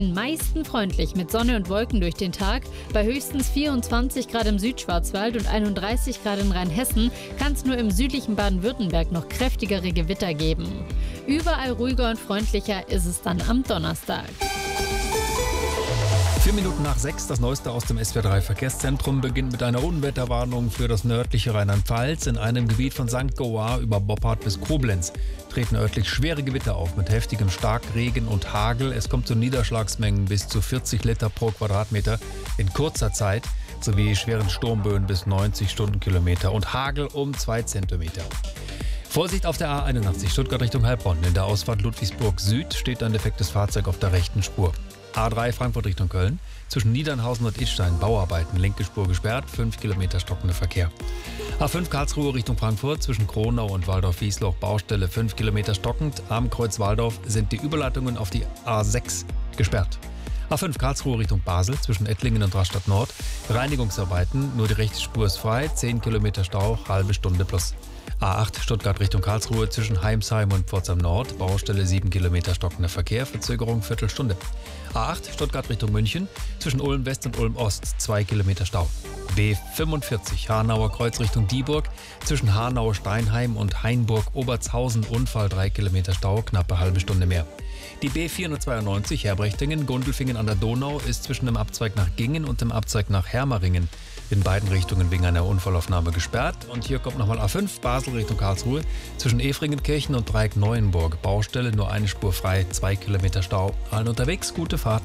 Meisten freundlich mit Sonne und Wolken durch den Tag. Bei höchstens 24 Grad im Südschwarzwald und 31 Grad in Rheinhessen kann es nur im südlichen Baden-Württemberg noch kräftigere Gewitter geben. Überall ruhiger und freundlicher ist es dann am Donnerstag. 4 Minuten nach 6, das Neueste aus dem SWR3 Verkehrszentrum beginnt mit einer Unwetterwarnung für das nördliche Rheinland-Pfalz. In einem Gebiet von St. Goar über Boppard bis Koblenz treten örtlich schwere Gewitter auf mit heftigem Starkregen und Hagel. Es kommt zu Niederschlagsmengen bis zu 40 Liter pro Quadratmeter in kurzer Zeit sowie schweren Sturmböen bis 90 Stundenkilometer und Hagel um 2 Zentimeter. Vorsicht auf der A81 Stuttgart Richtung Heilbronn. In der Ausfahrt Ludwigsburg Süd steht ein defektes Fahrzeug auf der rechten Spur. A3 Frankfurt Richtung Köln. Zwischen Niedernhausen und Idstein Bauarbeiten. Linke Spur gesperrt, 5 Kilometer stockender Verkehr. A5 Karlsruhe Richtung Frankfurt. Zwischen Kronau und Waldorf-Wiesloch Baustelle 5 Kilometer stockend. Am Kreuz Waldorf sind die Überleitungen auf die A6 gesperrt. A5 Karlsruhe Richtung Basel. Zwischen Ettlingen und Rastatt Nord. Reinigungsarbeiten. Nur die rechte Spur ist frei. 10 Kilometer Stau, halbe Stunde plus. A8 Stuttgart Richtung Karlsruhe zwischen Heimsheim und Pforzheim Nord. Baustelle 7 Kilometer stockender Verkehr, Verzögerung Viertelstunde. A8 Stuttgart Richtung München zwischen Ulm West und Ulm Ost 2 Kilometer Stau. B45 Hanauer Kreuz Richtung Dieburg zwischen Hanau-Steinheim und Hainburg-Obertshausen Unfall 3 Kilometer Stau, knappe halbe Stunde mehr. Die B492 Herbrechtingen-Gundelfingen an der Donau ist zwischen dem Abzweig nach Gingen und dem Abzweig nach Hermaringen in beiden Richtungen wegen einer Unfallaufnahme gesperrt. Und hier kommt nochmal A5 Basel Richtung Karlsruhe zwischen Efringenkirchen und Dreieck Neuenburg. Baustelle nur eine Spur frei, 2 Kilometer Stau. Allen unterwegs, gute Fahrt.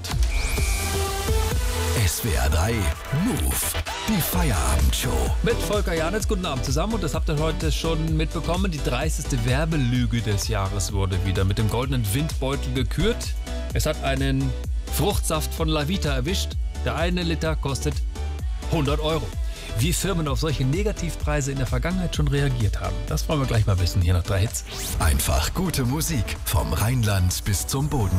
SWR3 Move, die Feierabendshow. Mit Volker Janitz, guten Abend zusammen. Und das habt ihr heute schon mitbekommen. Die dreisteste Werbelüge des Jahres wurde wieder mit dem goldenen Windbeutel gekürt. Es hat einen Fruchtsaft von Lavita erwischt. Der eine Liter kostet 100 €. Wie Firmen auf solche Negativpreise in der Vergangenheit schon reagiert haben, das wollen wir gleich mal wissen hier nach 3 Hits. Einfach gute Musik vom Rheinland bis zum Boden.